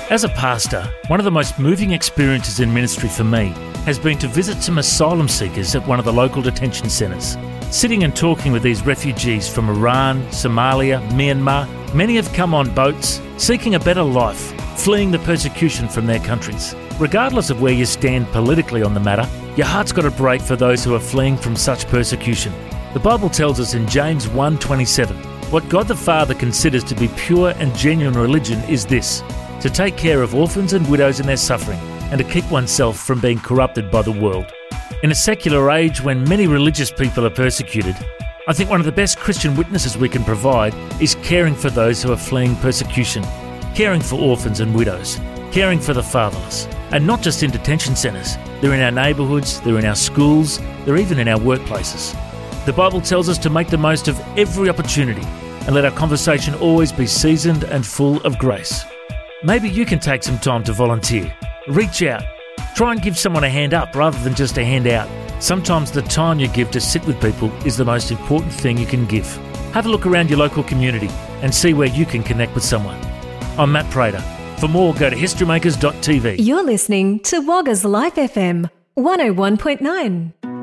As a pastor, one of the most moving experiences in ministry for me has been to visit some asylum seekers at one of the local detention centres. Sitting and talking with these refugees from Iran, Somalia, Myanmar, many have come on boats seeking a better life, fleeing the persecution from their countries. Regardless of where you stand politically on the matter, your heart's got to break for those who are fleeing from such persecution. The Bible tells us in James 1:27, what God the Father considers to be pure and genuine religion is this: to take care of orphans and widows in their suffering, and to keep oneself from being corrupted by the world. In a secular age when many religious people are persecuted, I think one of the best Christian witnesses we can provide is caring for those who are fleeing persecution, caring for orphans and widows, caring for the fatherless, and not just in detention centres. They're in our neighbourhoods, they're in our schools, they're even in our workplaces. The Bible tells us to make the most of every opportunity and let our conversation always be seasoned and full of grace. Maybe you can take some time to volunteer. Reach out. Try and give someone a hand up rather than just a hand out. Sometimes the time you give to sit with people is the most important thing you can give. Have a look around your local community and see where you can connect with someone. I'm Matt Prater. For more, go to historymakers.tv. You're listening to Wagga's Life FM 101.9.